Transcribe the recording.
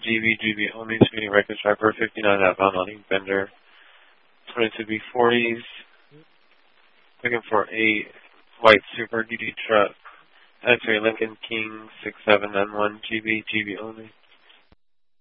GB only, speeding record striper, 59 outbound on Ink Bender, 22 B40s, looking for a white Super Duty truck, X-Ray Lincoln King 6791 GB only.